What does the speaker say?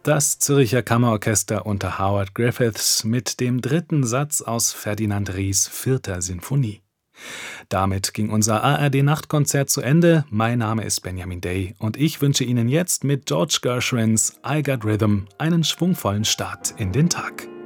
Das Zürcher Kammerorchester unter Howard Griffiths mit dem dritten Satz aus Ferdinand Ries 4. Sinfonie. Damit ging unser ARD-Nachtkonzert zu Ende. Mein Name ist Benjamin Day und ich wünsche Ihnen jetzt mit George Gershwins I Got Rhythm einen schwungvollen Start in den Tag.